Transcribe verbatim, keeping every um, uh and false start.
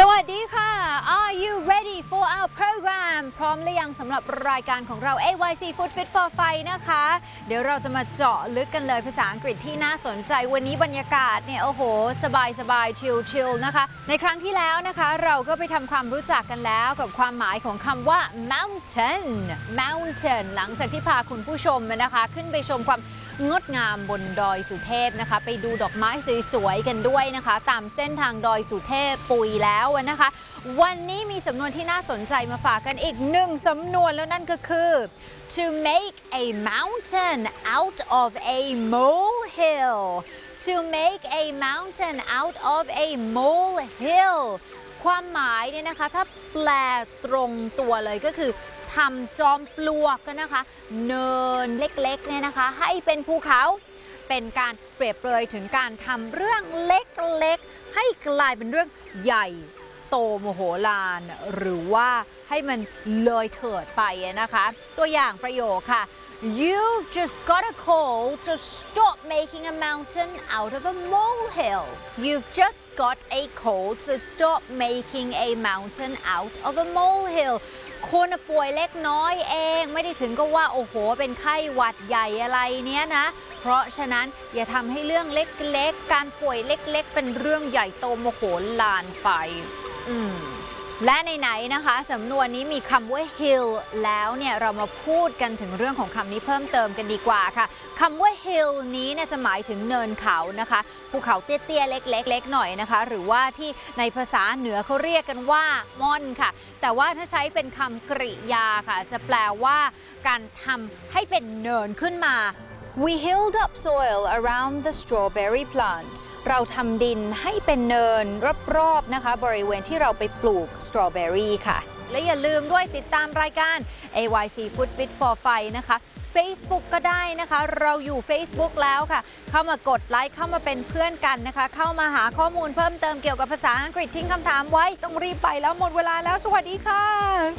วัสดีค่ะ Are you ready for our program พร้อมหรือยังสำหรับรายการของเรา เอ วาย ซี Food Fit for Fight นะคะเดี๋ยวเราจะมาเจาะลึกกันเลยภาษาอังกฤษที่น่าสนใจวันนี้บรรยากาศเนี่ยโอ้โหสบายสบายชิลชิลนะคะในครั้งที่แล้วนะคะเราก็ไปทำความรู้จักกันแล้วกับความหมายของคำว่า mountain mountain หลังจากที่พาคุณผู้ชมนะคะขึ้นไปชมความงดงามบนดอยสุเทพนะคะไปดูดอกไม้สวยๆกันด้วยนะคะตามเส้นทางดอยสุเทพปุยแล้วนะคะวันนี้มีสำนวนที่น่าสนใจมาฝากกันอีกหนึ่งสำนวนแล้วนั่นก็คือ to make a mountain out of a molehill to make a mountain out of a molehill ความหมายเนี่ยนะคะถ้าแปลตรงตัวเลยก็คือทำจอมปลวกกันนะคะเนินเล็กๆเนี่ยนะคะให้เป็นภูเขาเป็นการเปรียบเปรยถึงการทำเรื่องเล็กๆให้กลายเป็นเรื่องใหญ่โตโมโหลานหรือว่าให้มันเลยเถิดไปนะคะตัวอย่างประโยคค่ะ You've just got a call to stop making a mountain out of a molehill. You've just got a call to stop making a mountain out of a molehill. คุณป่วยเล็กน้อยเองไม่ได้ถึงก็ว่าโอ้โหเป็นไข้หวัดใหญ่อะไรเนี้ยนะเพราะฉะนั้นอย่าทำให้เรื่องเล็กๆการป่วยเล็กๆเป็นเรื่องใหญ่โตโมโหลานไปอืมและไหนๆนะคะสำนวนนี้มีคำว่า hill แล้วเนี่ยเรามาพูดกันถึงเรื่องของคำนี้เพิ่มเติมกันดีกว่าค่ะคำว่า hill นี้เนี่ยจะหมายถึงเนินเขานะคะภูเขาเตี้ยๆเล็กๆๆหน่อยนะคะหรือว่าที่ในภาษาเหนือเขาเรียกกันว่าม่อนค่ะแต่ว่าถ้าใช้เป็นคำกริยาค่ะจะแปลว่าการทำให้เป็นเนินขึ้นมาWe hilled up soil around the strawberry plant เราทำดินให้เป็นเนินรอบๆนะคะบริเวณที่เราไปปลูกสตรอเบอรี่ค่ะและอย่าลืมด้วยติดตามรายการ เอ วาย ซี Food Fit for Fight นะคะ Facebook ก็ได้นะคะเราอยู่ Facebook แล้วค่ะเข้ามากดไลค์เข้ามาเป็นเพื่อนกันนะคะเข้ามาหาข้อมูลเพิ่มเติมเกี่ยวกับภาษาอังกฤษทิ้งคำถามไว้ต้องรีบไปแล้วหมดเวลาแล้วสวัสดีค่ะ